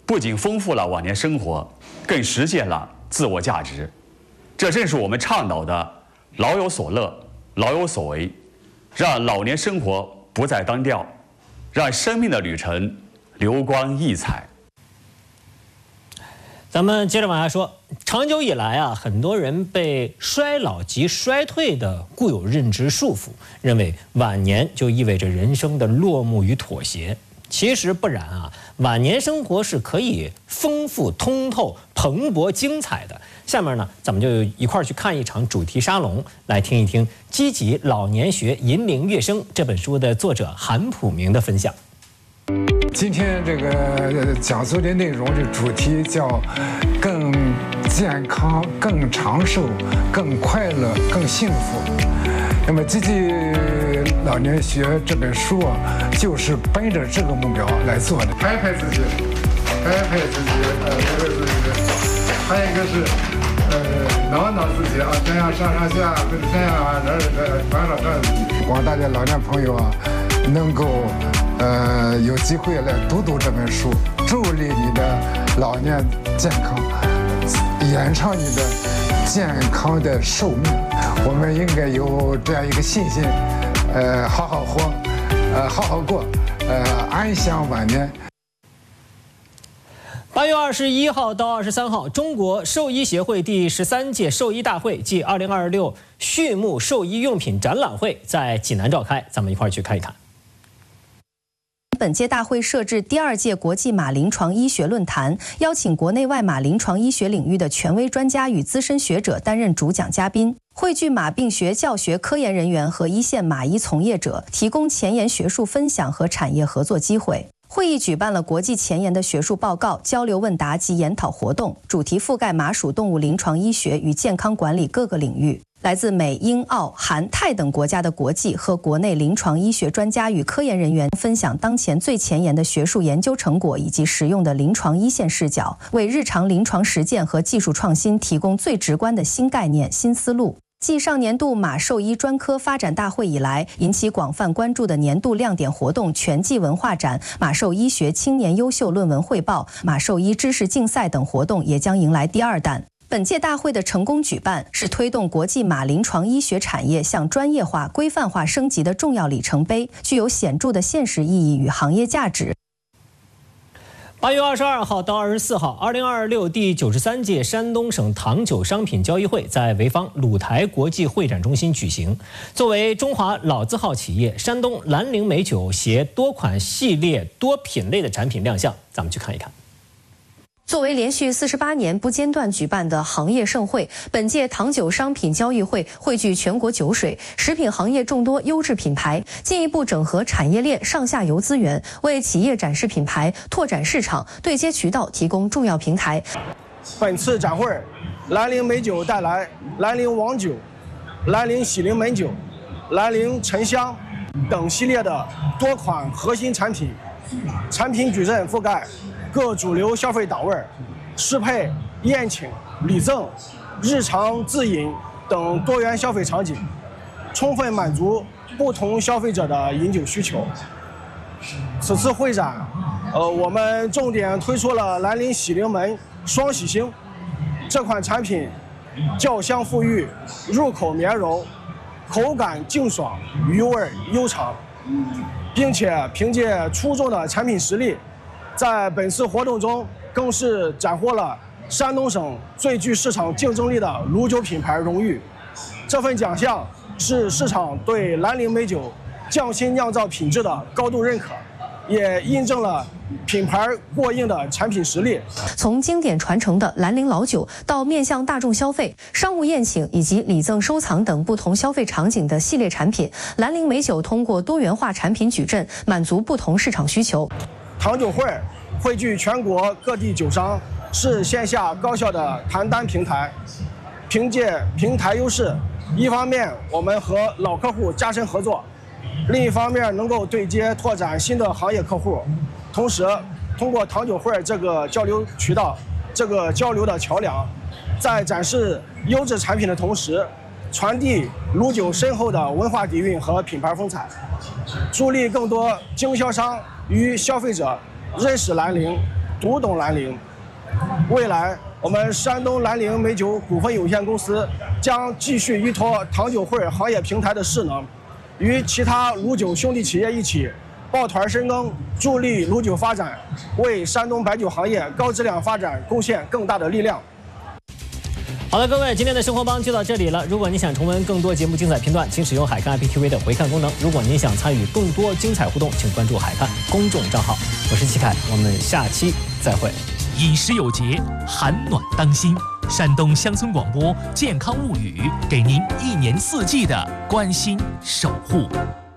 不仅丰富了晚年生活，更实现了自我价值。这正是我们倡导的“老有所乐，老有所为”，让老年生活不再单调，让生命的旅程流光溢彩。 咱们接着往下说，长久以来啊，很多人被衰老及衰退的固有认知束缚，认为晚年就意味着人生的落幕与妥协。其实不然啊，晚年生活是可以丰富、通透、蓬勃、精彩的。下面呢，咱们就一块儿去看一场主题沙龙，来听一听《积极老年学引领乐声》这本书的作者韩普明的分享。 今天这个讲座的内容的主题叫“更健康、更长寿、更快乐、更幸福”。那么《积极老年学》这本书啊，就是奔着这个目标来做的。拍拍自己，拍拍自己，拍拍自己。还有一个是，挠挠自己啊，这样上上下，或者这样啊，转转转自己。广大的老年朋友啊，能够有机会来读读这本书，助力你的老年健康，延长你的健康的寿命。我们应该有这样一个信心，好好活，好好过，安享晚年。 8月21号到23号，中国兽医协会第13届兽医大会暨2026畜牧兽医用品展览会在济南召开，咱们一块儿去看一看。 本届大会设置第2届国际马临床医学论坛，邀请国内外马临床医学领域的权威专家与资深学者担任主讲嘉宾，汇聚马病学教学科研人员和一线马医从业者，提供前沿学术分享和产业合作机会。会议举办了国际前沿的学术报告、交流问答及研讨活动，主题覆盖马属动物临床医学与健康管理各个领域。来自美、英、澳、韩、泰等国家的国际和国内临床医学专家与科研人员分享当前最前沿的学术研究成果以及实用的临床一线视角，为日常临床实践和技术创新提供最直观的新概念、新思路。继上年度马兽医专科发展大会以来，引起广泛关注的年度亮点活动全季文化展、马兽医学青年优秀论文汇报、马兽医知识竞赛等活动也将迎来第2弹。本届大会的成功举办，是推动国际马临床医学产业向专业化、规范化升级的重要里程碑，具有显著的现实意义与行业价值。 8月22号到24号，2026第93届山东省糖酒商品交易会在潍坊鲁台国际会展中心举行。作为中华老字号企业，山东兰陵美酒携多款系列多品类的产品亮相，咱们去看一看。 作为连续48年不间断举办的行业盛会，本届糖酒商品交易会汇聚全国酒水、食品行业众多优质品牌，进一步整合产业链上下游资源，为企业展示品牌、拓展市场、对接渠道提供重要平台。 本次展会，兰陵美酒带来兰陵王酒、兰陵喜临门酒、兰陵沉香等系列的多款核心产品，产品矩阵覆盖各主流消费档位，适配宴请、礼赠、日常自饮等多元消费场景，充分满足不同消费者的饮酒需求。此次会展，我们重点推出了兰陵喜临门双喜星这款产品，窖香馥郁，入口绵柔，口感净爽，余味悠长，并且凭借出众的产品实力，在本次活动中更是斩获了山东省最具市场竞争力的卤酒品牌荣誉。这份奖项是市场对兰陵美酒匠心酿造品质的高度认可，也印证了品牌过硬的产品实力。 从经典传承的兰陵老酒到面向大众消费、商务宴请以及礼赠收藏等不同消费场景的系列产品，兰陵美酒通过多元化产品矩阵满足不同市场需求。 糖酒会汇聚全国各地酒商，是线下高效的谈单平台。凭借平台优势，一方面我们和老客户加深合作，另一方面能够对接拓展新的行业客户。同时，通过糖酒会这个交流渠道、这个交流的桥梁，在展示优质产品的同时，传递卤酒深厚的文化底蕴和品牌风采，助力更多经销商与消费者认识兰陵， 读懂兰陵。未来，我们山东兰陵美酒股份有限公司将继续依托糖酒会行业平台的势能，与其他卤酒兄弟企业一起抱团深耕，助力卤酒发展，为山东白酒行业高质量发展贡献更大的力量。 好了，各位，今天的生活帮就到这里了。如果你想重温更多节目精彩片段，请使用海看 IPTV 的回看功能。如果您想参与更多精彩互动，请关注海看公众账号。我是齐凯，我们下期再会。 饮食有节，寒暖当心。山东乡村广播健康物语，给您1年4季的关心守护。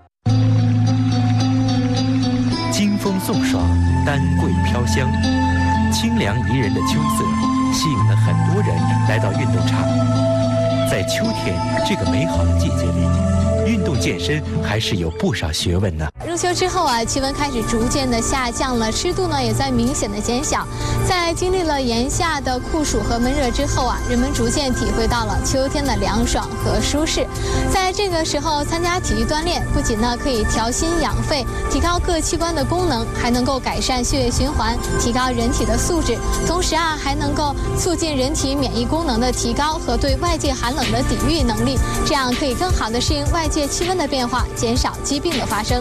金风送爽，丹桂飘香，清凉宜人的秋色吸引了很多人来到运动场。在秋天这个美好的季节里，运动健身还是有不少学问呢。 入秋之后啊，气温开始逐渐的下降了，湿度呢也在明显的减小。在经历了炎夏的酷暑和闷热之后啊，人们逐渐体会到了秋天的凉爽和舒适。在这个时候参加体育锻炼，不仅呢可以调心养肺，提高各器官的功能，还能够改善血液循环，提高人体的素质，同时啊还能够促进人体免疫功能的提高和对外界寒冷的抵御能力，这样可以更好的适应外界气温的变化，减少疾病的发生。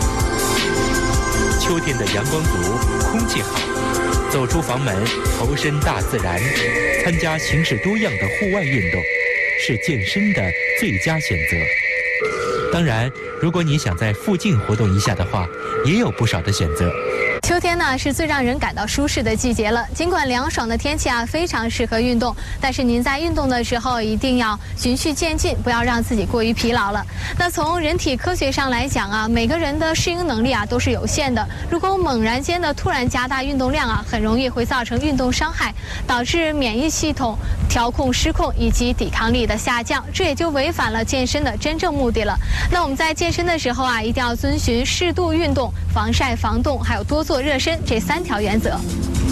秋天的阳光足，空气好，走出房门，投身大自然，参加形式多样的户外运动，是健身的最佳选择。当然，如果你想在附近活动一下的话，也有不少的选择。 秋天呢是最让人感到舒适的季节了。尽管凉爽的天气啊非常适合运动，但是您在运动的时候一定要循序渐进，不要让自己过于疲劳了。那从人体科学上来讲啊，每个人的适应能力啊都是有限的。如果猛然间的突然加大运动量啊，很容易会造成运动伤害，导致免疫系统调控失控以及抵抗力的下降，这也就违反了健身的真正目的了。那我们在健身的时候啊，一定要遵循适度运动、防晒防冻，还有多做热身这3条原则。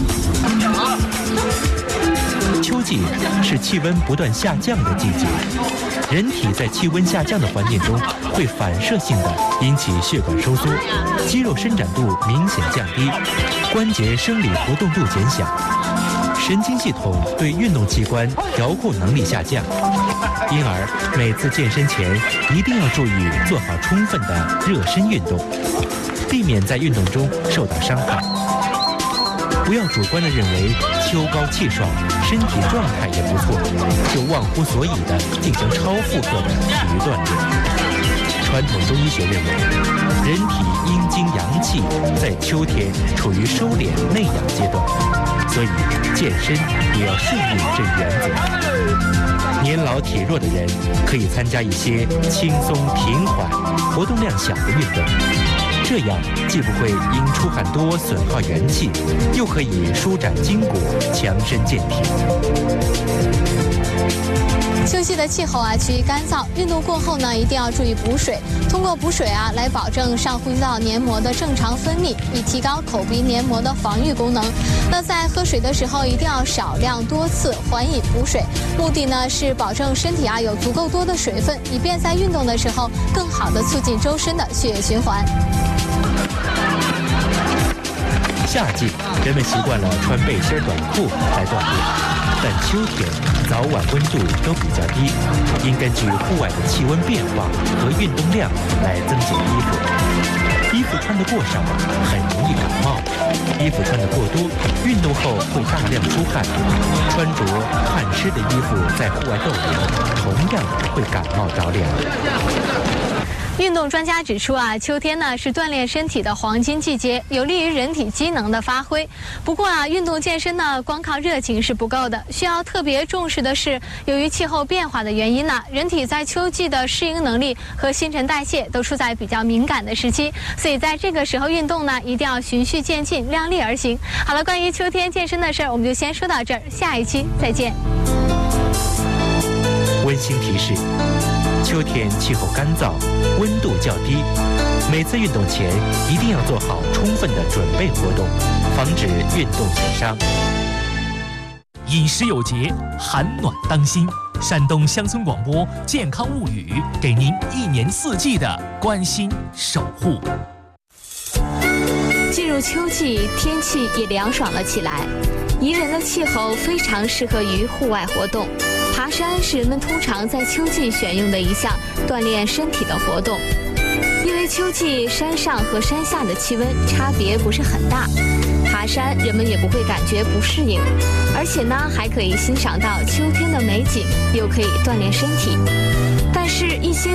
秋季是气温不断下降的季节，人体在气温下降的环境中会反射性的引起血管收缩，肌肉伸展度明显降低，关节生理活动度减小，神经系统对运动器官调控能力下降，因而每次健身前一定要注意做好充分的热身运动，避免在运动中受到伤害。不要主观地认为秋高气爽，身体状态也不错，就忘乎所以地进行超负荷的体育锻炼。传统中医学认为，人体阴经阳气在秋天处于收敛内养阶段，所以健身也要顺应这一原则。年老体弱的人可以参加一些轻松平缓、活动量小的运动，这样既不会因出汗多损耗元气，又可以舒展筋骨、强身健体。 秋季的气候啊趋于干燥，运动过后呢一定要注意补水，通过补水啊来保证上呼吸道黏膜的正常分泌，以提高口鼻黏膜的防御功能。那在喝水的时候一定要少量多次，缓饮补水，目的呢是保证身体啊有足够多的水分，以便在运动的时候更好的促进周身的血液循环。 夏季人们习惯了穿背心短裤来锻炼，但秋天早晚温度都比较低，应根据户外的气温变化和运动量来增减衣服。衣服穿得过少很容易感冒，衣服穿得过多，运动后会大量出汗。穿着汗湿的衣服在户外逗留，同样会感冒着凉。 运动专家指出啊，秋天呢是锻炼身体的黄金季节，有利于人体机能的发挥。不过啊，运动健身呢光靠热情是不够的，需要特别重视的是，由于气候变化的原因呢，人体在秋季的适应能力和新陈代谢都处在比较敏感的时期，所以在这个时候运动呢，一定要循序渐进，量力而行。好了，关于秋天健身的事儿，我们就先说到这儿，下一期再见。 温馨提示：秋天气候干燥，温度较低，每次运动前一定要做好充分的准备活动，防止运动损伤。 饮食有节，寒暖当心。山东乡村广播健康物语，给您1年4季的关心守护。 进入秋季，天气也凉爽了起来，宜人的气候非常适合于户外活动。爬山是人们通常在秋季选用的一项锻炼身体的活动。因为秋季山上和山下的气温差别不是很大，爬山人们也不会感觉不适应，而且呢还可以欣赏到秋天的美景，又可以锻炼身体。但是，一些